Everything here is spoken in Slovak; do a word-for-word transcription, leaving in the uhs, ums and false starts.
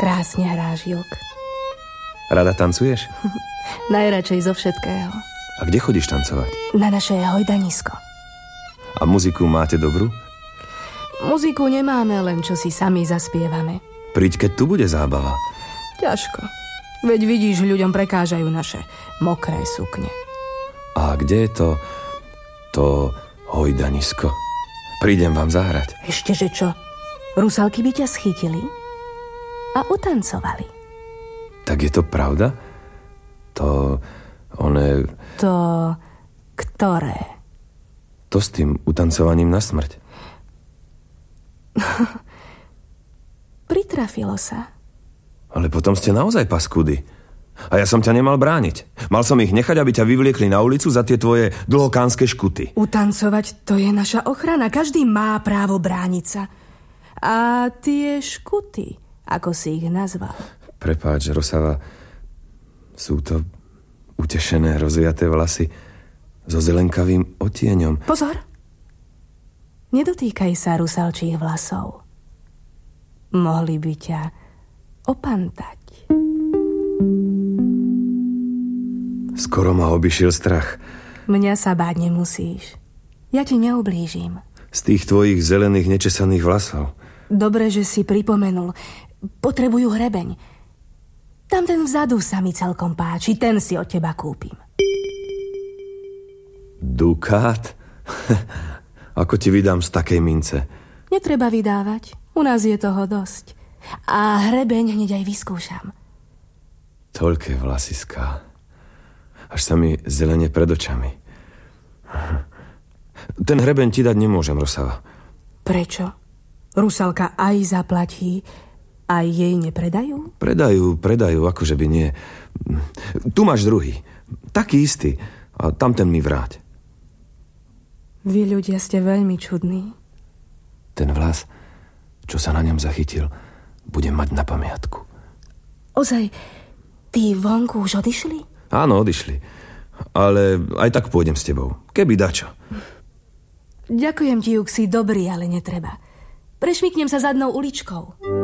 Krásne hráš, Júk. Rada tancuješ? Najradšej zo všetkého. A kde chodíš tancovať? Na naše hojdanisko. A muziku máte dobrú? Muziku nemáme, len čo si sami zaspievame. Príď, keď tu bude zábava. Ťažko. Veď vidíš, ľuďom prekážajú naše mokré sukne. A kde je to... to hojdanisko? Prídem vám zahrať. Ešte, že čo? Rusalky by ťa schytili a utancovali. Tak je to pravda? To... one... To... ktoré? To s tým utancovaním na smrť. Pritrafilo sa. Ale potom ste naozaj paskudy. A ja som ťa nemal brániť. Mal som ich nechať, aby ťa vyvliekli na ulicu za tie tvoje dlhokánske škuty. Utancovať, to je naša ochrana. Každý má právo brániť sa. A tie škuty, ako si ich nazval? Prepáč, Rosava, sú to utešené, rozviaté vlasy so zelenkavým otieňom. Pozor! Nedotýkaj sa rusalčích vlasov. Mohli by ťa opantať. Skoro ma obišiel strach. Mňa sa báť nemusíš. Ja ti neublížim. Z tých tvojich zelených nečesaných vlasov. Dobre, že si pripomenul. Potrebujú hrebeň. Tam ten vzadu sa mi celkom páči. Ten si od teba kúpim. Dukát? Ako ti vydám z takej mince? Netreba vydávať. U nás je toho dosť. A hrebeň hneď aj vyskúšam. Toľké vlasiská. Až sa mi zelene pred očami. Ten hrebeň ti dať nemôžem, Rosava. Prečo? Rusalka aj zaplatí, aj jej nepredajú? Predajú, predajú, akože by nie. Tu máš druhý. Taký istý. A tam ten mi vráť. Vy ľudia ste veľmi čudní. Ten vlas, čo sa na ňom zachytil, budem mať na pamiatku. Ozaj, tí vonku už odišli? Áno, odišli. Ale aj tak pôjdem s tebou. Keby dačo. Ďakujem ti, Júk, si dobrý, ale netreba. Prešmyknem sa zadnou uličkou.